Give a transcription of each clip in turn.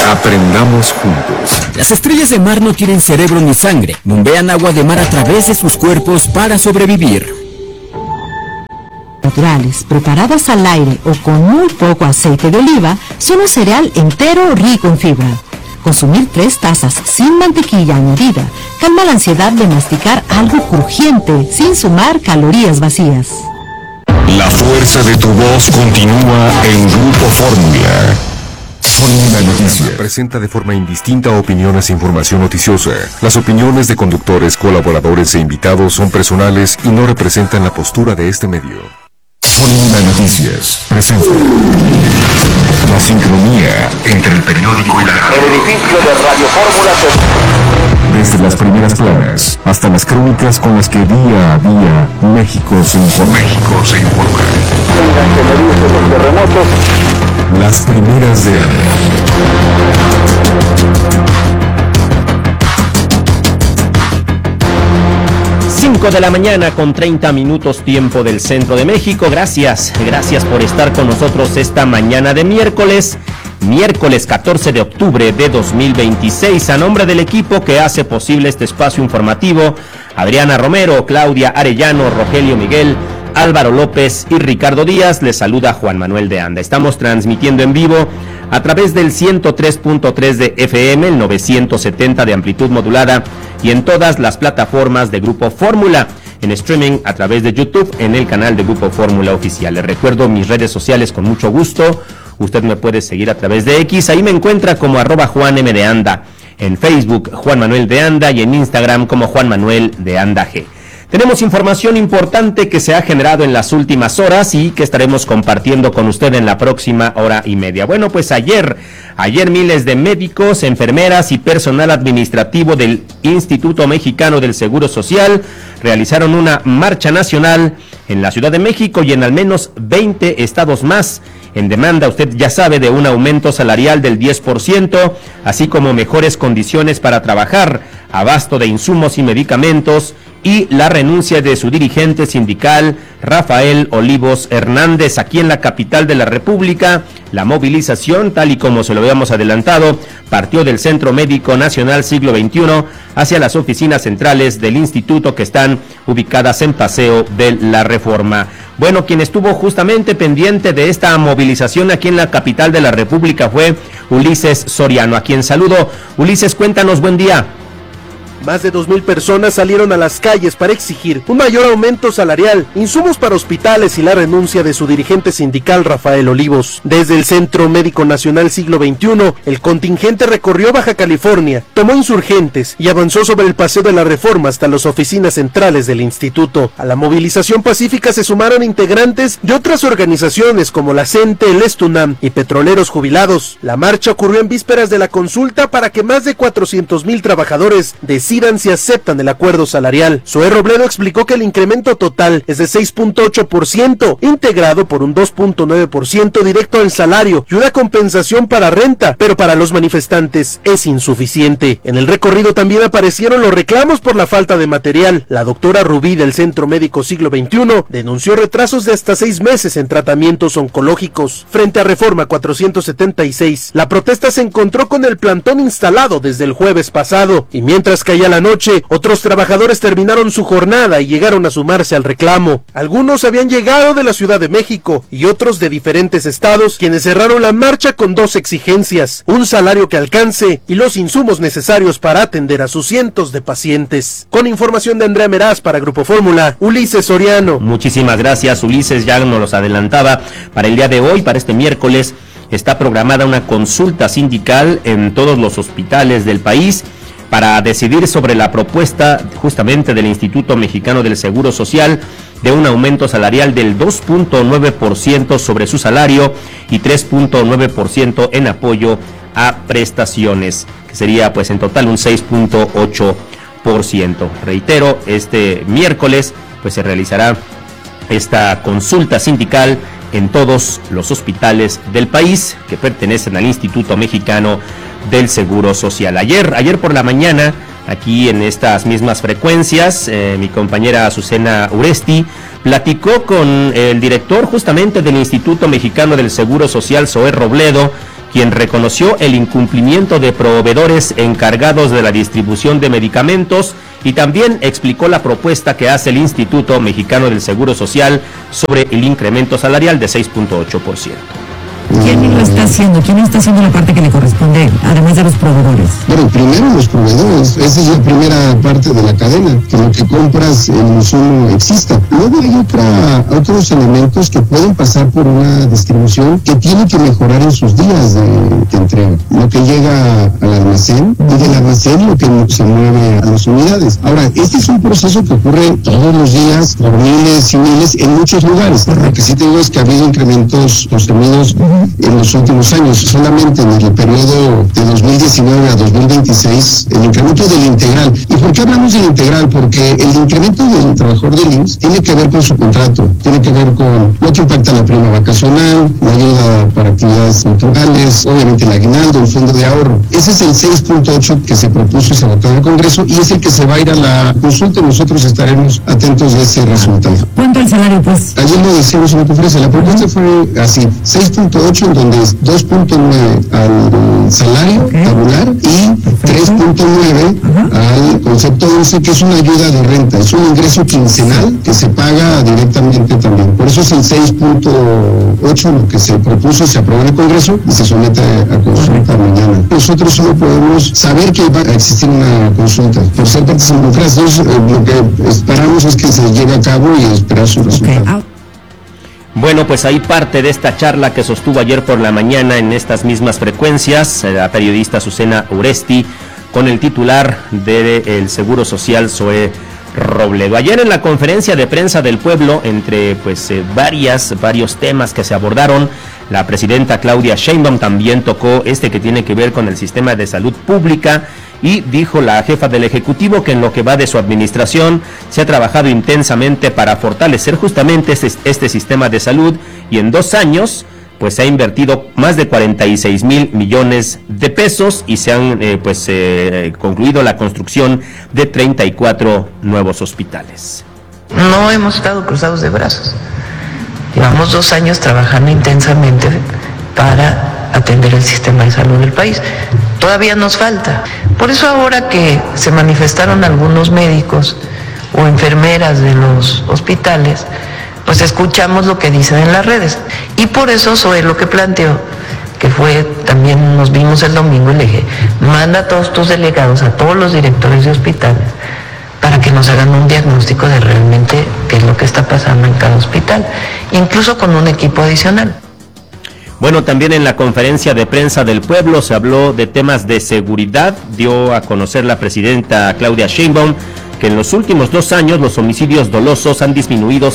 Aprendamos juntos. Las estrellas de mar no tienen cerebro ni sangre. Bombean agua de mar a través de sus cuerpos para sobrevivir. Naturales, preparadas al aire o con muy poco aceite de oliva, son un cereal entero rico en fibra. Consumir 3 tazas sin mantequilla añadida calma la ansiedad de masticar algo crujiente sin sumar calorías vacías. La fuerza de tu voz continúa en Grupo Fórmula. Fórmula Noticias presenta de forma indistinta opiniones e información noticiosa. Las opiniones de conductores, colaboradores e invitados son personales y no representan la postura de este medio. Fórmula Noticias presenta la sincronía entre el periódico y la radio. El edificio de Radio Fórmula Desde las primeras planas hasta las crónicas con las que día a día México se informa. los terremotos. Las primeras de 5 de la mañana con 30 minutos tiempo del centro de México. Gracias por estar con nosotros esta mañana de miércoles 14 de octubre de 2026. A nombre del equipo que hace posible este espacio informativo, Adriana Romero, Claudia Arellano, Rogelio Miguel, Álvaro López y Ricardo Díaz, les saluda Juan Manuel de Anda. Estamos transmitiendo en vivo a través del 103.3 de FM, el 970 de amplitud modulada y en todas las plataformas de Grupo Fórmula, en streaming a través de YouTube en el canal de Grupo Fórmula Oficial. Les recuerdo mis redes sociales con mucho gusto. Usted me puede seguir a través de X, ahí me encuentra como @Juan M de Anda, en Facebook Juan Manuel de Anda y en Instagram como Juan Manuel de Anda G. Tenemos información importante que se ha generado en las últimas horas y que estaremos compartiendo con usted en la próxima hora y media. Bueno, pues ayer miles de médicos, enfermeras y personal administrativo del Instituto Mexicano del Seguro Social realizaron una marcha nacional en la Ciudad de México y en al menos 20 estados más, en demanda, usted ya sabe, de un aumento salarial del 10%, así como mejores condiciones para trabajar, abasto de insumos y medicamentos, y la renuncia de su dirigente sindical, Rafael Olivos Hernández, aquí en la capital de la República. La movilización, tal y como se lo habíamos adelantado, partió del Centro Médico Nacional Siglo XXI hacia las oficinas centrales del instituto que están ubicadas en Paseo de la Reforma. Bueno, quien estuvo justamente pendiente de esta movilización aquí en la capital de la República fue Ulises Soriano, a quien saludo. Ulises, cuéntanos, buen día. Más de 2,000 personas salieron a las calles para exigir un mayor aumento salarial, insumos para hospitales y la renuncia de su dirigente sindical Rafael Olivos. Desde el Centro Médico Nacional Siglo XXI, el contingente recorrió Baja California, tomó Insurgentes y avanzó sobre el Paseo de la Reforma hasta las oficinas centrales del instituto. A la movilización pacífica se sumaron integrantes de otras organizaciones como la CENTE, el Estunam y Petroleros Jubilados. La marcha ocurrió en vísperas de la consulta para que más de 400,000 trabajadores decidan si aceptan el acuerdo salarial. Zoé Robledo explicó que el incremento total es de 6.8%, integrado por un 2.9% directo al salario y una compensación para renta, pero para los manifestantes es insuficiente. En el recorrido también aparecieron los reclamos por la falta de material. La doctora Rubí del Centro Médico Siglo XXI denunció retrasos de hasta 6 meses en tratamientos oncológicos. Frente a Reforma 476, la protesta se encontró con el plantón instalado desde el jueves pasado, y mientras caía la noche, otros trabajadores terminaron su jornada y llegaron a sumarse al reclamo. Algunos habían llegado de la Ciudad de México y otros de diferentes estados, quienes cerraron la marcha con 2 exigencias: un salario que alcance y los insumos necesarios para atender a sus cientos de pacientes. Con información de Andrea Meraz para Grupo Fórmula, Ulises Soriano. Muchísimas gracias, Ulises. Ya nos los adelantaba. Para el día de hoy, para este miércoles, está programada una consulta sindical en todos los hospitales del país para decidir sobre la propuesta justamente del Instituto Mexicano del Seguro Social de un aumento salarial del 2.9% sobre su salario y 3.9% en apoyo a prestaciones, que sería pues en total un 6.8%. Reitero, este miércoles pues se realizará esta consulta sindical en todos los hospitales del país que pertenecen al Instituto Mexicano del Seguro Social. Ayer por la mañana, aquí en estas mismas frecuencias, mi compañera Azucena Uresti platicó con el director justamente del Instituto Mexicano del Seguro Social, Zoé Robledo, quien reconoció el incumplimiento de proveedores encargados de la distribución de medicamentos y también explicó la propuesta que hace el Instituto Mexicano del Seguro Social sobre el incremento salarial de 6.8%. ¿Quién lo está haciendo? ¿Quién está haciendo la parte que le corresponde, además de los proveedores? Bueno, primero los proveedores, esa es la primera parte de la cadena, que lo que compras el insumo exista. Luego hay otros elementos que pueden pasar por una distribución que tiene que mejorar en sus días de entrega. Lo que llega al almacén y del almacén lo que se mueve a las unidades. Ahora, este es un proceso que ocurre todos los días por miles y miles en muchos lugares. Lo que sí te digo es que ha habido incrementos sostenidos en los últimos años. Solamente en el periodo de 2019 a 2026, el incremento del integral. ¿Y por qué hablamos del integral? Porque el incremento del trabajador del IMSS tiene que ver con su contrato, tiene que ver con lo que impacta la prima vacacional, la ayuda para actividades naturales, obviamente el aguinaldo, el fondo de ahorro. Ese es el 6.8 que se propuso y se votó en el Congreso y es el que se va a ir a la consulta. Nosotros estaremos atentos de ese resultado. ¿Cuánto el salario, pues? Ayer lo decíamos en la conferencia, la propuesta fue así, 6.8 en donde es 2.9 al salario tabular y 3.9 al concepto 11, que es una ayuda de renta, es un ingreso quincenal que se paga directamente también. Por eso es el 6.8 lo que se propuso, se aprobó en el Congreso y se somete a consulta mañana. Nosotros solo podemos saber que va a existir una consulta. Por ser partes involucradas, lo que esperamos es que se lleve a cabo y esperar su resultado. Bueno, pues ahí parte de esta charla que sostuvo ayer por la mañana en estas mismas frecuencias la periodista Azucena Uresti con el titular del Seguro Social, Zoé Robledo. Ayer en la conferencia de prensa del pueblo, entre varios temas que se abordaron, la presidenta Claudia Sheinbaum también tocó que tiene que ver con el sistema de salud pública y dijo la jefa del Ejecutivo que en lo que va de su administración se ha trabajado intensamente para fortalecer justamente este sistema de salud y en 2 años pues se ha invertido más de 46,000 millones de pesos y se han concluido la construcción de 34 nuevos hospitales. No hemos estado cruzados de brazos. Llevamos 2 años trabajando intensamente para atender el sistema de salud del país. Todavía nos falta. Por eso ahora que se manifestaron algunos médicos o enfermeras de los hospitales, pues escuchamos lo que dicen en las redes. Y por eso Zoé lo que planteó, que fue, también nos vimos el domingo y le dije, manda a todos tus delegados, a todos los directores de hospitales, para que nos hagan un diagnóstico de realmente qué es lo que está pasando en cada hospital, incluso con un equipo adicional. Bueno, también en la conferencia de prensa del pueblo se habló de temas de seguridad. Dio a conocer la presidenta Claudia Sheinbaum que en los últimos 2 años los homicidios dolosos han disminuido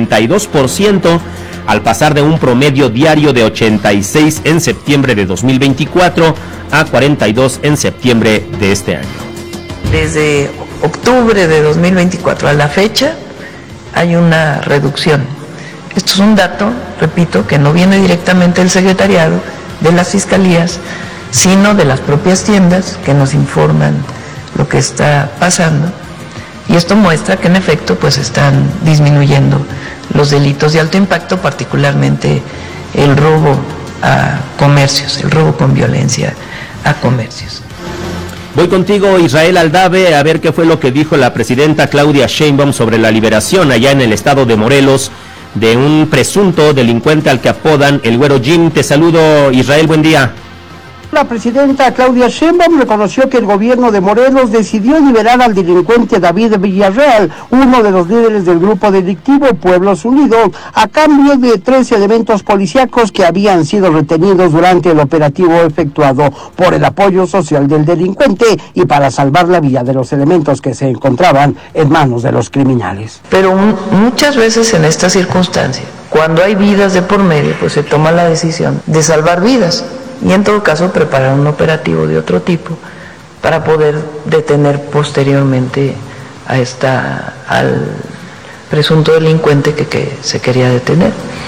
52% al pasar de un promedio diario de 86 en septiembre de 2024 a 42 en septiembre de este año. Desde octubre de 2024 a la fecha hay una reducción. Esto es un dato, repito, que no viene directamente del secretariado, de las fiscalías, sino de las propias tiendas que nos informan lo que está pasando. Y esto muestra que en efecto pues están disminuyendo los delitos de alto impacto, particularmente el robo a comercios, el robo con violencia a comercios. Voy contigo, Israel Aldave, a ver qué fue lo que dijo la presidenta Claudia Sheinbaum sobre la liberación allá en el estado de Morelos de un presunto delincuente al que apodan el Güero Jim. Te saludo, Israel, buen día. La presidenta Claudia Sheinbaum reconoció que el gobierno de Morelos decidió liberar al delincuente David Villarreal, uno de los líderes del grupo delictivo Pueblos Unidos, a cambio de 3 elementos policíacos que habían sido retenidos durante el operativo efectuado por el apoyo social del delincuente y para salvar la vida de los elementos que se encontraban en manos de los criminales. Pero muchas veces en esta circunstancia, cuando hay vidas de por medio, pues se toma la decisión de salvar vidas. Y en todo caso preparar un operativo de otro tipo para poder detener posteriormente al presunto delincuente que se quería detener.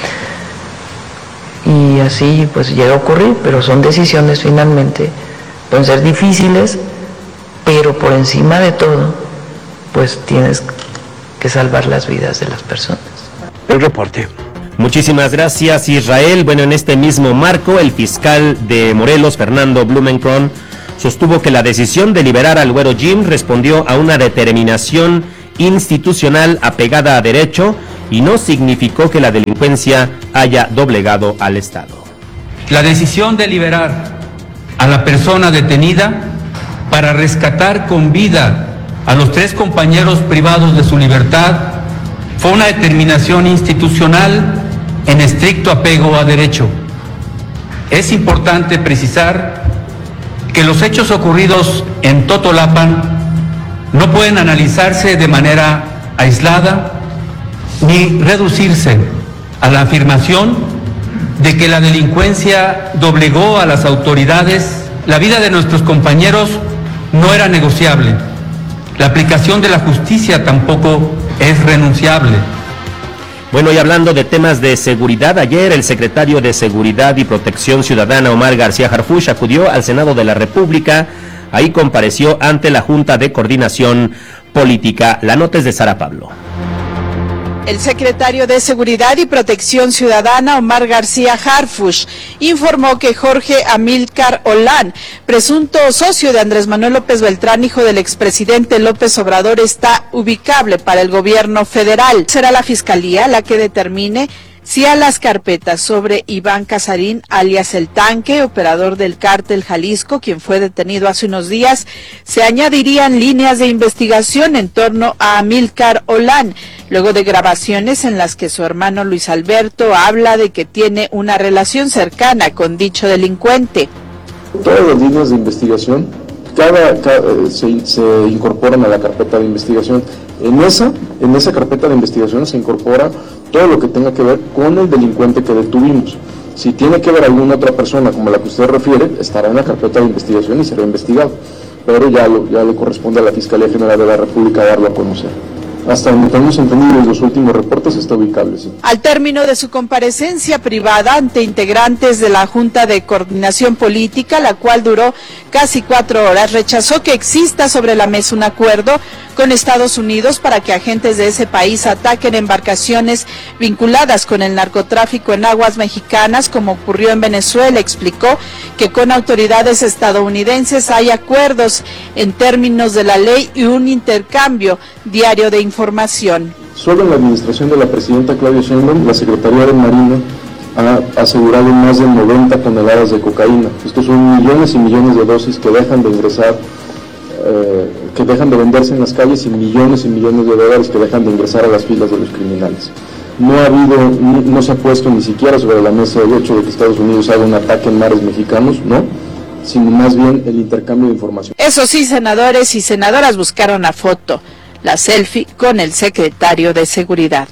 Y así pues llega a ocurrir, pero son decisiones finalmente, pueden ser difíciles, pero por encima de todo, pues tienes que salvar las vidas de las personas. El reporte. Muchísimas gracias, Israel. Bueno, en este mismo marco, el fiscal de Morelos, Fernando Blumenkron, sostuvo que la decisión de liberar al Güero Jim respondió a una determinación institucional apegada a derecho y no significó que la delincuencia haya doblegado al Estado. La decisión de liberar a la persona detenida para rescatar con vida a los 3 compañeros privados de su libertad fue una determinación institucional en estricto apego a derecho. Es importante precisar que los hechos ocurridos en Totolapan no pueden analizarse de manera aislada ni reducirse a la afirmación de que la delincuencia doblegó a las autoridades. La vida de nuestros compañeros no era negociable. La aplicación de la justicia tampoco es renunciable. Bueno, y hablando de temas de seguridad, ayer el secretario de Seguridad y Protección Ciudadana, Omar García Harfuch, acudió al Senado de la República. Ahí compareció ante la Junta de Coordinación Política. La nota es de Sara Pablo. El secretario de Seguridad y Protección Ciudadana, Omar García Harfuch, informó que Jorge Amílcar Olán, presunto socio de Andrés Manuel López Beltrán, hijo del expresidente López Obrador, está ubicable para el gobierno federal. Será la Fiscalía la que determine si a las carpetas sobre Iván Casarín, alias El Tanque, operador del cártel Jalisco, quien fue detenido hace unos días, se añadirían líneas de investigación en torno a Amílcar Olán, luego de grabaciones en las que su hermano Luis Alberto habla de que tiene una relación cercana con dicho delincuente. Todas las líneas de investigación se incorporan a la carpeta de investigación. En esa carpeta de investigación se incorpora todo lo que tenga que ver con el delincuente que detuvimos. Si tiene que ver alguna otra persona como la que usted refiere, estará en la carpeta de investigación y será investigado. Pero ya le corresponde a la Fiscalía General de la República darlo a conocer. Hasta donde tenemos entendido en los últimos reportes está ubicable, sí. Al término de su comparecencia privada ante integrantes de la Junta de Coordinación Política, la cual duró casi 4 horas, rechazó que exista sobre la mesa un acuerdo con Estados Unidos para que agentes de ese país ataquen embarcaciones vinculadas con el narcotráfico en aguas mexicanas, como ocurrió en Venezuela. Explicó que con autoridades estadounidenses hay acuerdos en términos de la ley y un intercambio diario de información. Solo en la administración de la presidenta Claudia Sheinbaum, la Secretaría de Marina ha asegurado más de 90 toneladas de cocaína. Estos son millones y millones de dosis que dejan de ingresar, que dejan de venderse en las calles, y millones de dólares que dejan de ingresar a las filas de los criminales. No se ha puesto ni siquiera sobre la mesa el hecho de que Estados Unidos haga un ataque en mares mexicanos, ¿no?, sino más bien el intercambio de información. Eso sí, senadores y senadoras buscaron la foto, la selfie con el secretario de Seguridad.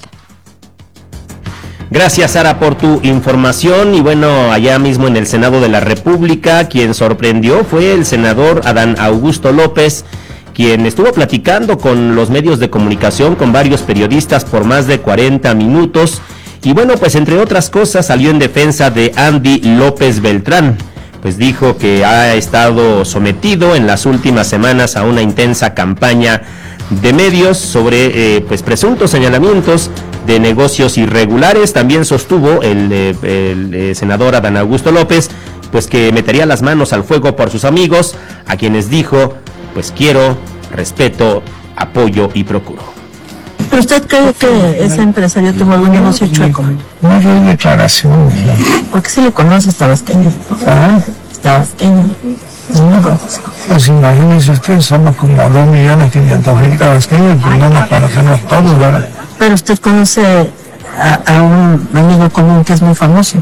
Gracias, Sara, por tu información. Y bueno, allá mismo en el Senado de la República, quien sorprendió fue el senador Adán Augusto López, quien estuvo platicando con los medios de comunicación, con varios periodistas por más de 40 minutos. Y bueno, pues entre otras cosas salió en defensa de Andy López Beltrán. Pues dijo que ha estado sometido en las últimas semanas a una intensa campaña de medios sobre pues presuntos señalamientos de negocios irregulares. También sostuvo el senador Adán Augusto López pues que metería las manos al fuego por sus amigos, a quienes dijo pues quiero, respeto, apoyo y procuro. ¿Pero usted cree que ese empresario tuvo algún negocio chueco? No hay declaración. ¿Por qué se le conoce Tabasqueño? Tabasqueño. Pues imagínense ustedes, somos como 2.500.000 tabasqueños, pues no nos conocemos todos, ¿verdad? Pero usted conoce a un amigo común que es muy famoso.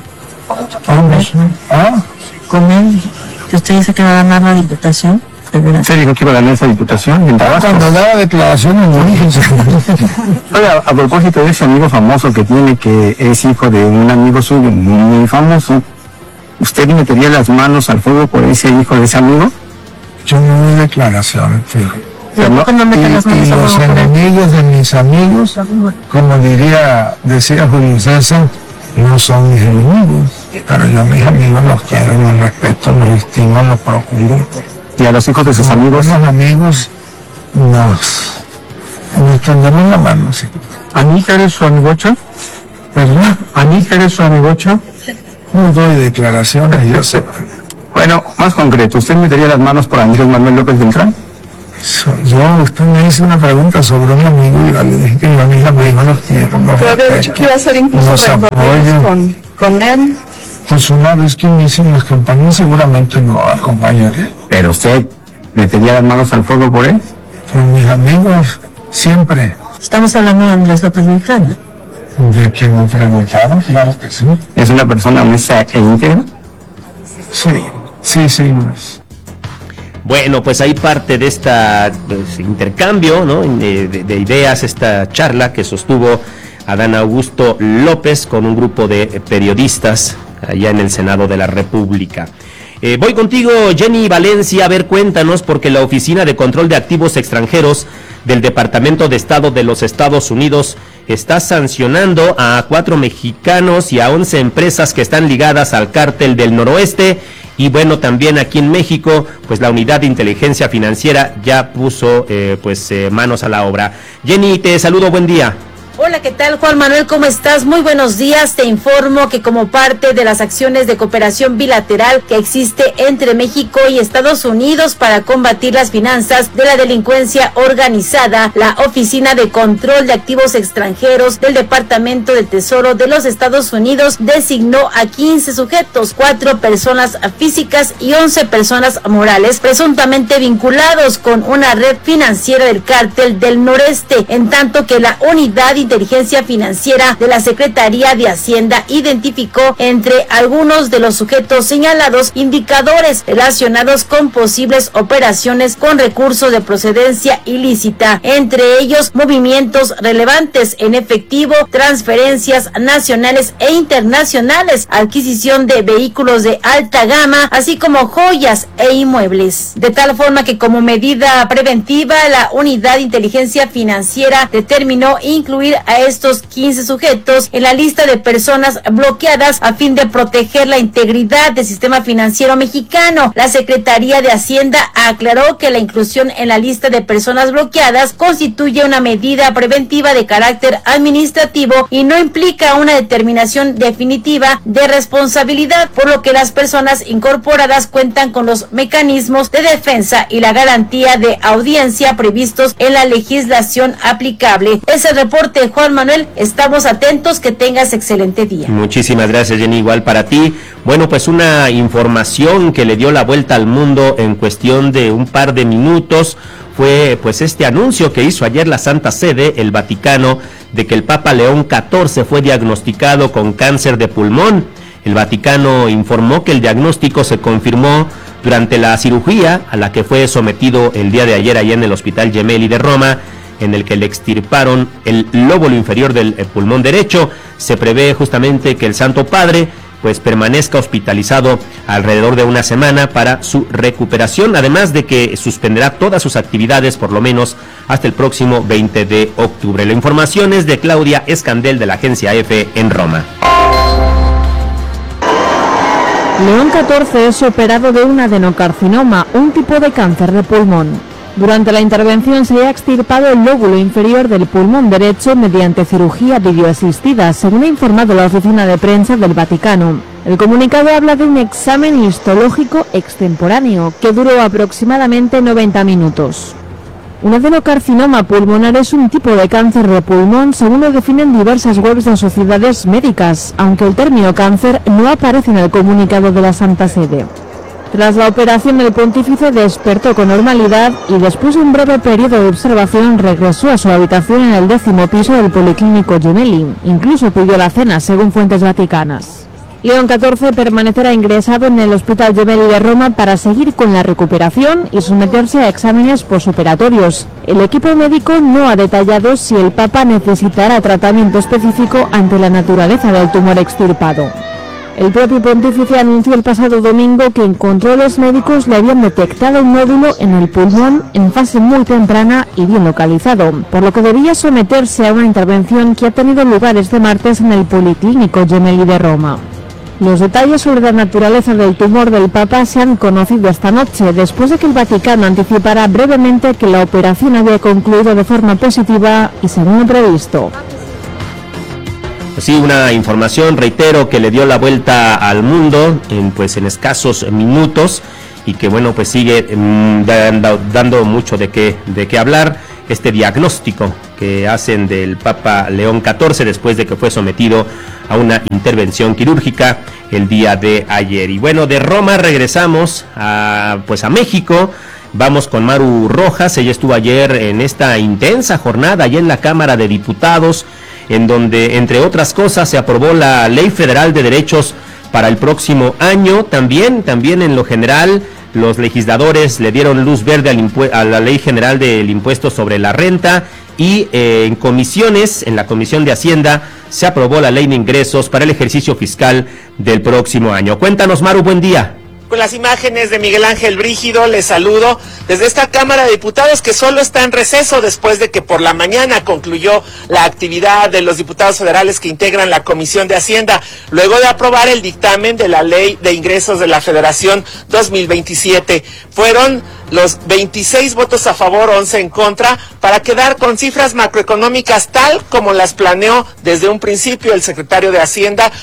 Con él, que usted dice que va a ganar la diputación. ¿Usted dijo que iba a ganar esa diputación en Tabasco? Cuando daba declaraciones no dije eso. Oiga, a propósito de ese amigo famoso que tiene, que es hijo de un amigo suyo muy famoso, ¿usted metería las manos al fuego por ese hijo de ese amigo? Yo no doy declaraciones, sí. Y los enemigos de mis amigos, como decía Julio César, no son mis enemigos, pero yo a mis amigos los quiero, los respeto, los estimo, los procuro. ¿Y a los hijos de sus amigos? Los amigos nos tendemos la mano, sí. ¿A mí eres su amigocho? ¿Verdad? ¿A mí que eres su amigocho? No doy declaraciones, yo sé. Bueno, más concreto, ¿usted metería las manos por Andrés Manuel López Beltrán? Usted me hizo una pregunta sobre un amigo y le dije que mi amiga me dijo, no quiero, no. Pero había dicho que iba a ser incluso con él. Pues una vez que inician las campañas seguramente no va a acompañar. ¿Pero usted metería las manos al fuego por él? Por mis amigos, siempre. Estamos hablando de Andrés López Beltrán. ¿De quién me preguntaron? Claro que sí. ¿Es una persona honesta e íntegra? Sí. Bueno, pues hay parte de esta intercambio, ¿no? de ideas, esta charla que sostuvo Adán Augusto López con un grupo de periodistas allá en el Senado de la República. Voy contigo, Jenny Valencia. A ver, cuéntanos, porque la Oficina de Control de Activos Extranjeros del Departamento de Estado de los Estados Unidos está sancionando a 4 mexicanos y a 11 empresas que están ligadas al cártel del Noroeste. Y bueno, también aquí en México, pues la Unidad de Inteligencia Financiera ya puso manos a la obra. Jenny, te saludo, buen día. Hola, ¿qué tal, Juan Manuel? ¿Cómo estás? Muy buenos días. Te informo que como parte de las acciones de cooperación bilateral que existe entre México y Estados Unidos para combatir las finanzas de la delincuencia organizada, la Oficina de Control de Activos Extranjeros del Departamento de Tesoro de los Estados Unidos designó a 15 sujetos, 4 personas físicas y 11 personas morales, presuntamente vinculados con una red financiera del cártel del Noreste, en tanto que la Unidad de Inteligencia Financiera de la Secretaría de Hacienda identificó entre algunos de los sujetos señalados indicadores relacionados con posibles operaciones con recursos de procedencia ilícita, entre ellos movimientos relevantes en efectivo, transferencias nacionales e internacionales, adquisición de vehículos de alta gama, así como joyas e inmuebles. De tal forma que como medida preventiva, la Unidad de Inteligencia Financiera determinó incluir a estos 15 sujetos en la lista de personas bloqueadas a fin de proteger la integridad del sistema financiero mexicano. La Secretaría de Hacienda aclaró que la inclusión en la lista de personas bloqueadas constituye una medida preventiva de carácter administrativo y no implica una determinación definitiva de responsabilidad, por lo que las personas incorporadas cuentan con los mecanismos de defensa y la garantía de audiencia previstos en la legislación aplicable. Ese reporte, Juan Manuel, estamos atentos, que tengas excelente día. Muchísimas gracias, Jenny, igual para ti. Bueno, pues una información que le dio la vuelta al mundo en cuestión de un par de minutos fue pues este anuncio que hizo ayer la Santa Sede, el Vaticano, de que el Papa León XIV fue diagnosticado con cáncer de pulmón. El Vaticano informó que el diagnóstico se confirmó durante la cirugía a la que fue sometido el día de ayer allá en el Hospital Gemelli de Roma, en el que le extirparon el lóbulo inferior del pulmón derecho. Se prevé justamente que el Santo Padre pues permanezca hospitalizado alrededor de una semana para su recuperación, además de que suspenderá todas sus actividades por lo menos hasta el próximo 20 de octubre. La información es de Claudia Escandel de la agencia EFE en Roma. León XIV es operado de un adenocarcinoma, un tipo de cáncer de pulmón. Durante la intervención se ha extirpado el lóbulo inferior del pulmón derecho mediante cirugía videoasistida, según ha informado la oficina de prensa del Vaticano. El comunicado habla de un examen histológico extemporáneo que duró aproximadamente 90 minutos. Un adenocarcinoma pulmonar es un tipo de cáncer de pulmón, según lo definen diversas webs de sociedades médicas, aunque el término cáncer no aparece en el comunicado de la Santa Sede. Tras la operación, el pontífice despertó con normalidad y después de un breve periodo de observación regresó a su habitación en el 10º piso del Policlínico Gemelli. Incluso pidió la cena, según fuentes vaticanas. León XIV permanecerá ingresado en el Hospital Gemelli de Roma para seguir con la recuperación y someterse a exámenes posoperatorios. El equipo médico no ha detallado si el Papa necesitará tratamiento específico ante la naturaleza del tumor extirpado. El propio pontífice anunció el pasado domingo que en controles médicos le habían detectado un nódulo en el pulmón en fase muy temprana y bien localizado, por lo que debía someterse a una intervención que ha tenido lugar este martes en el Policlínico Gemelli de Roma. Los detalles sobre la naturaleza del tumor del Papa se han conocido esta noche, después de que el Vaticano anticipara brevemente que la operación había concluido de forma positiva y según lo previsto. Pues sí, una información, reitero, que le dio la vuelta al mundo en escasos minutos y que bueno, pues sigue dando mucho de qué hablar. Este diagnóstico que hacen del Papa León XIV después de que fue sometido a una intervención quirúrgica el día de ayer. Y bueno, de Roma regresamos a México. Vamos con Maru Rojas. Ella estuvo ayer en esta intensa jornada allá en la Cámara de Diputados, en donde, entre otras cosas, se aprobó la Ley Federal de Derechos para el próximo año. También en lo general, los legisladores le dieron luz verde a la Ley General del Impuesto sobre la Renta y en la Comisión de Hacienda se aprobó la Ley de Ingresos para el ejercicio fiscal del próximo año. Cuéntanos, Maru, buen día. Con las imágenes de Miguel Ángel Brígido, les saludo desde esta Cámara de Diputados que solo está en receso después de que por la mañana concluyó la actividad de los diputados federales que integran la Comisión de Hacienda, luego de aprobar el dictamen de la Ley de Ingresos de la Federación 2027. Fueron los 26 votos a favor, 11 en contra, para quedar con cifras macroeconómicas tal como las planeó desde un principio el secretario de Hacienda,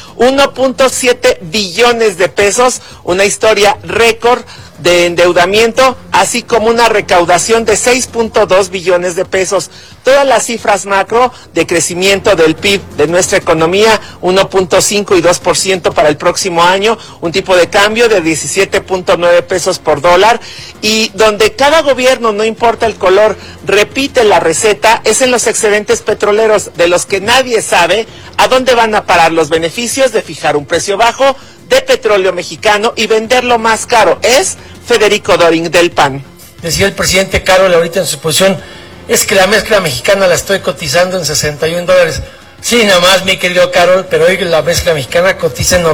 1.7 billones de pesos, una historia récord de endeudamiento, así como una recaudación de 6.2 billones de pesos. Todas las cifras macro de crecimiento del PIB de nuestra economía, 1.5 y 2% para el próximo año, un tipo de cambio de 17.9 pesos por dólar, y donde cada gobierno, no importa el color, repite la receta, es en los excedentes petroleros, de los que nadie sabe a dónde van a parar los beneficios de fijar un precio bajo de petróleo mexicano y venderlo más caro. Es Federico Doring del PAN. Decía el presidente Carol ahorita en su posición, es que la mezcla mexicana la estoy cotizando en $61. Sí, nada más, mi querido Carol, pero hoy la mezcla mexicana cotiza en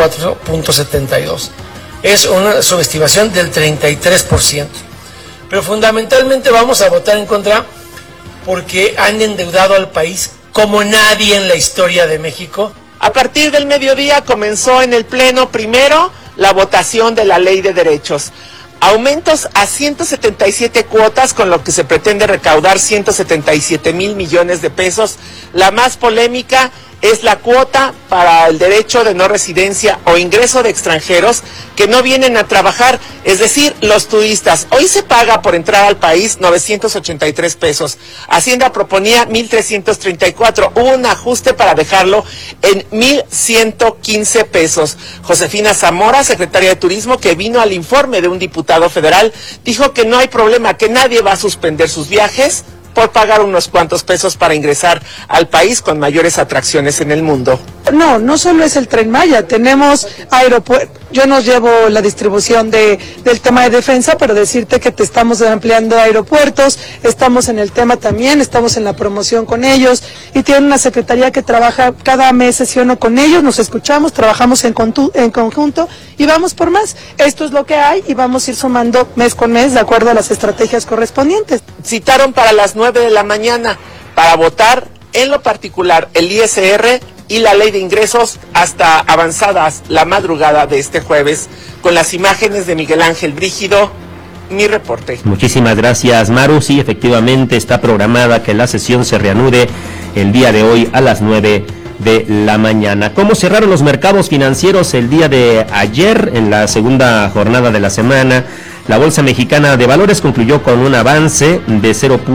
94.72. Es una subestimación del 33%. Pero fundamentalmente vamos a votar en contra porque han endeudado al país como nadie en la historia de México. A partir del mediodía comenzó en el Pleno primero la votación de la Ley de Derechos. Aumentos a 177 cuotas, con lo que se pretende recaudar 177,000 millones de pesos. La más polémica es la cuota para el derecho de no residencia o ingreso de extranjeros que no vienen a trabajar, es decir, los turistas. Hoy se paga por entrar al país 983 pesos. Hacienda proponía 1,334. Hubo un ajuste para dejarlo en 1,115 pesos. Josefina Zamora, secretaria de Turismo, que vino al informe de un diputado federal, dijo que no hay problema, que nadie va a suspender sus viajes por pagar unos cuantos pesos para ingresar al país con mayores atracciones en el mundo. No solo es el Tren Maya, tenemos aeropuertos. Yo no llevo la distribución del tema de defensa, pero decirte que te estamos ampliando aeropuertos, estamos en el tema también, estamos en la promoción con ellos, y tienen una secretaría que trabaja cada mes, sesiono con ellos, nos escuchamos, trabajamos en conjunto y vamos por más. Esto es lo que hay y vamos a ir sumando mes con mes de acuerdo a las estrategias correspondientes. Citaron para las 9 de la mañana para votar en lo particular el ISR y la Ley de Ingresos hasta avanzadas la madrugada de este jueves. Con las imágenes de Miguel Ángel Brígido, mi reporte. Muchísimas gracias, Maru. Sí, efectivamente está programada que la sesión se reanude el día de hoy a las 9 de la mañana. ¿Cómo cerraron los mercados financieros el día de ayer en la segunda jornada de la semana? La Bolsa Mexicana de Valores concluyó con un avance de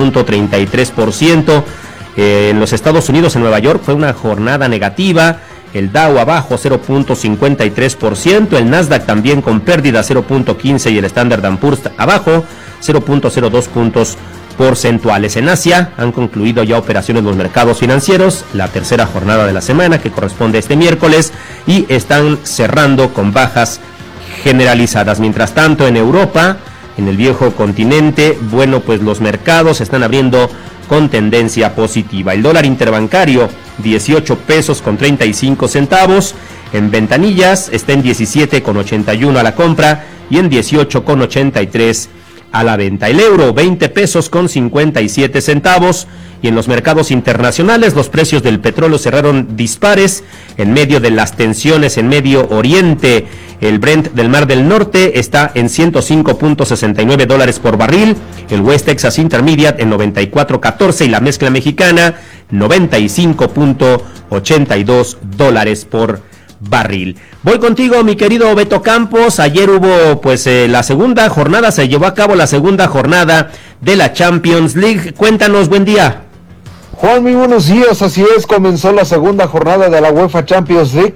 0.33%. En los Estados Unidos, en Nueva York, fue una jornada negativa. El Dow abajo 0.53%, el Nasdaq también con pérdida 0.15% y el Standard & Poor's abajo 0.02 puntos porcentuales. En Asia han concluido ya operaciones los mercados financieros, la tercera jornada de la semana que corresponde a este miércoles, y están cerrando con bajas generalizadas. Mientras tanto, en Europa, en el viejo continente, bueno, pues los mercados están abriendo con tendencia positiva. El dólar interbancario 18 pesos con 35 centavos, en ventanillas está en 17,81 a la compra y en 18,83 a la venta. El euro 20 pesos con 57 centavos Y en los mercados internacionales, los precios del petróleo cerraron dispares en medio de las tensiones en Medio Oriente. El Brent del Mar del Norte está en $105.69 por barril, el West Texas Intermediate en 94.14 y la mezcla mexicana 95.82 por barril. Voy contigo, mi querido Beto Campos. Ayer hubo la segunda jornada, se llevó a cabo la segunda jornada de la Champions League. Cuéntanos, buen día. Juan, muy buenos días, así es, comenzó la segunda jornada de la UEFA Champions League